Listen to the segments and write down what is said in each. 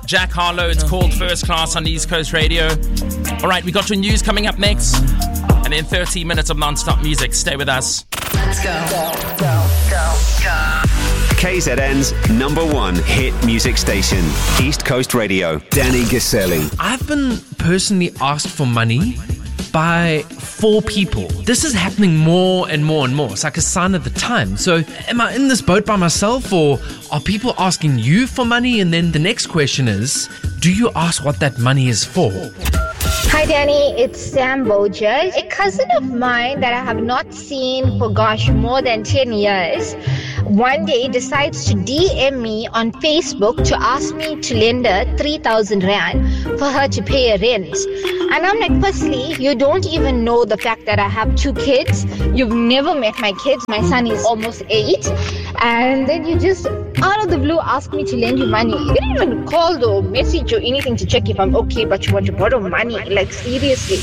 Jack Harlow. It's called First Class on East Coast Radio. All right, we got your news coming up next. And then 30 minutes of non-stop music. Stay with us. Let's go. KZN's #1 hit music station, East Coast Radio. Danny Gaselli. I've been personally asked for money by 4 people. This is happening more and more and more. It's like a sign of the time. So am I in this boat by myself, or are people asking you for money? And then the next question is, do you ask what that money is for? Hi Danny, it's Sam Bojas. A cousin of mine that I have not seen for more than 10 years, one day decides to DM me on Facebook to ask me to lend her 3,000 Rand for her to pay a rent. And I'm like, firstly, you don't even know the fact that I have 2 kids. You've never met my kids. My son is almost 8. And then you just, out of the blue, ask me to lend you money. You didn't even call or message or anything to check if I'm okay, but you want to borrow money. Like, seriously.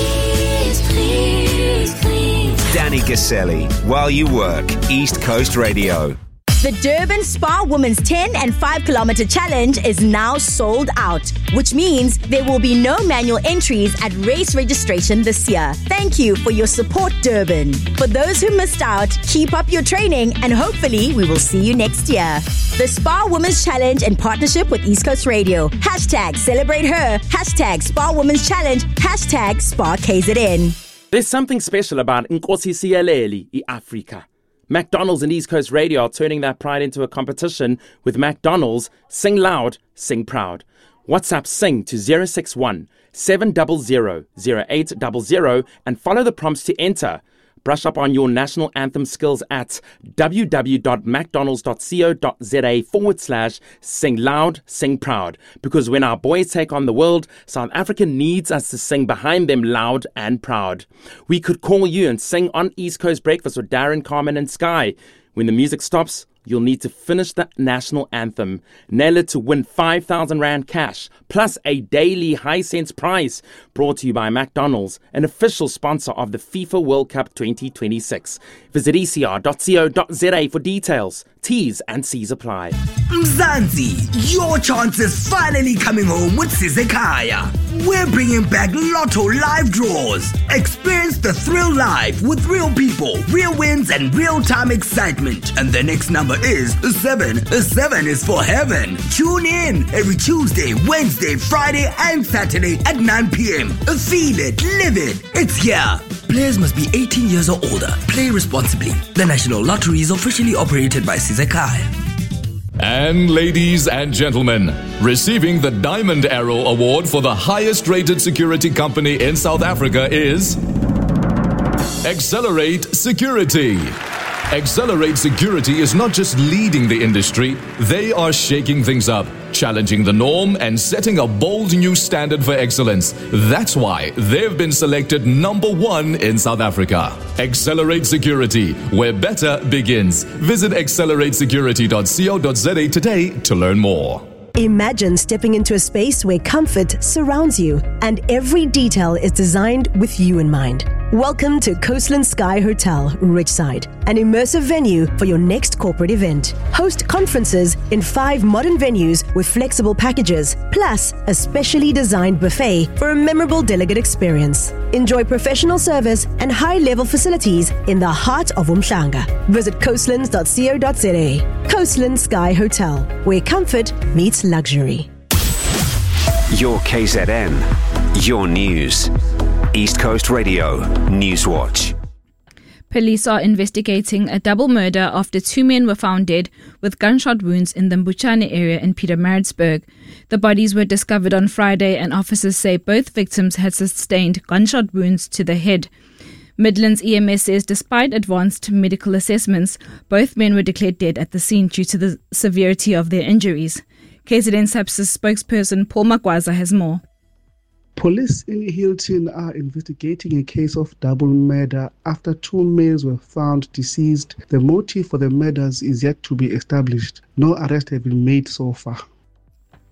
Please. Danny Gaselli, while you work, East Coast Radio. The Durban Spa Women's 10 and 5 kilometer challenge is now sold out, which means there will be no manual entries at race registration this year. Thank you for your support, Durban. For those who missed out, keep up your training and hopefully we will see you next year. The Spa Women's Challenge in partnership with East Coast Radio. #celebrate her. #Spa Women's Challenge. #Spa KZN. There's something special about Nkosi Sialeli in Africa. McDonald's and East Coast Radio are turning that pride into a competition with McDonald's Sing Loud, Sing Proud. WhatsApp Sing to 061 700 0800 and follow the prompts to enter. Brush up on your national anthem skills at www.mcdonalds.co.za/Sing Loud, Sing Proud. Because when our boys take on the world, South Africa needs us to sing behind them loud and proud. We could call you and sing on East Coast Breakfast with Darren, Carmen and Sky. When the music stops, you'll need to finish the national anthem. Nail it to win 5,000 Rand cash, plus a daily Hisense prize. Brought to you by McDonald's, an official sponsor of the FIFA World Cup 2026. Visit ecr.co.za for details. T's and C's apply. Mzansi, your chance is finally coming home with Sizekaya. We're bringing back Lotto live draws. Experience the thrill live with real people, real wins and real-time excitement. And the next number is 7. 7 is for heaven. Tune in every Tuesday, Wednesday, Friday and Saturday at 9 p.m. Feel it, live it. It's here. Players must be 18 years or older. Play responsibly. The National Lottery is officially operated by Sizekaya. And ladies and gentlemen, receiving the Diamond Arrow Award for the highest rated security company in South Africa is Accelerate Security. Accelerate Security is not just leading the industry, they are shaking things up, challenging the norm and setting a bold new standard for excellence. That's why they've been selected #1 in South Africa. Accelerate Security, where better begins. Visit acceleratesecurity.co.za today to learn more. Imagine stepping into a space where comfort surrounds you and every detail is designed with you in mind. Welcome to Coastland Sky Hotel, Richside, an immersive venue for your next corporate event. Host conferences in 5 modern venues with flexible packages, plus a specially designed buffet for a memorable delegate experience. Enjoy professional service and high-level facilities in the heart of Umhlanga. Visit coastlands.co.za. Coastland Sky Hotel, where comfort meets luxury. Your KZN, your news. East Coast Radio Newswatch. Police are investigating a double murder after 2 men were found dead with gunshot wounds in the Mbuchane area in Pietermaritzburg. The bodies were discovered on Friday and officers say both victims had sustained gunshot wounds to the head. Midlands EMS says despite advanced medical assessments, both men were declared dead at the scene due to the severity of their injuries. KZN SAPS's spokesperson Paul Magwaza has more. Police in Hilton are investigating a case of double murder after 2 males were found deceased. The motive for the murders is yet to be established. No arrests have been made so far.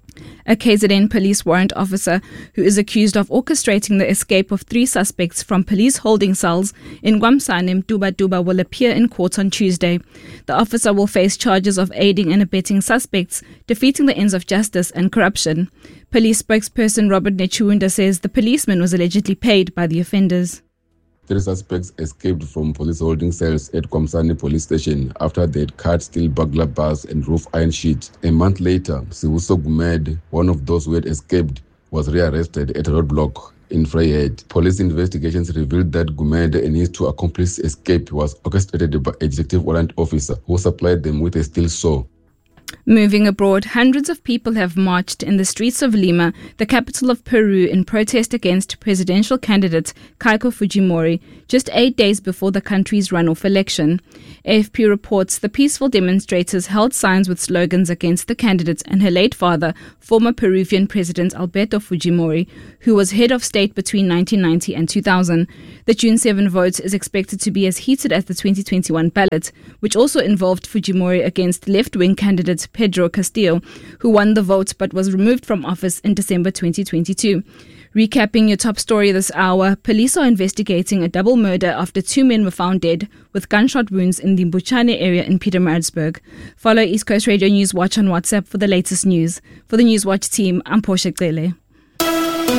A KZN police warrant officer who is accused of orchestrating the escape of 3 suspects from police holding cells in Gwamsane, Duba will appear in court on Tuesday. The officer will face charges of aiding and abetting suspects, defeating the ends of justice and corruption. Police spokesperson Robert Nechunda says the policeman was allegedly paid by the offenders. 3 suspects escaped from police holding cells at Kwamsani police station after they had cut steel burglar bars and roof iron sheet. A month later, Sibuso Gumed, one of those who had escaped, was rearrested at a roadblock in Vryheid. Police investigations revealed that Gumed and his 2 accomplices' escape was orchestrated by a executive warrant officer who supplied them with a steel saw. Moving abroad, hundreds of people have marched in the streets of Lima, the capital of Peru, in protest against presidential candidate Keiko Fujimori, just 8 days before the country's runoff election. AFP reports the peaceful demonstrators held signs with slogans against the candidate and her late father, former Peruvian President Alberto Fujimori, who was head of state between 1990 and 2000. The June 7 vote is expected to be as heated as the 2021 ballot, which also involved Fujimori against left-wing candidate Pedro Castillo, who won the vote but was removed from office in December 2022. Recapping your top story this hour, police are investigating a double murder after 2 men were found dead with gunshot wounds in the Mbuchane area in Pietermaritzburg. Follow East Coast Radio News Watch on WhatsApp for the latest news. For the News Watch team, I'm Portia Cele.